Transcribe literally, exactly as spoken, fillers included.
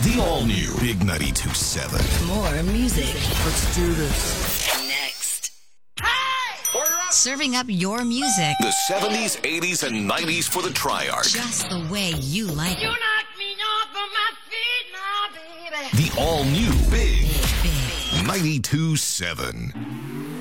The all-new Big ninety-two point seven. More music. Let's do this. Next. Hey! Order up! Serving up your music. The seventies, eighties, and nineties for the Triarch. Just the way you like it. You knock me off of my feet now, baby. The all-new Big Big. ninety-two point seven.